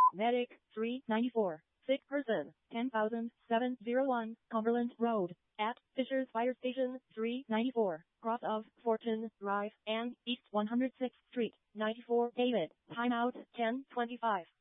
Medic, 394. Sick person, 10,701, Cumberland Road, at Fisher's Fire Station, 394, cross of Fortune Drive, and East 106th Street, 94 David. Timeout, 10:25.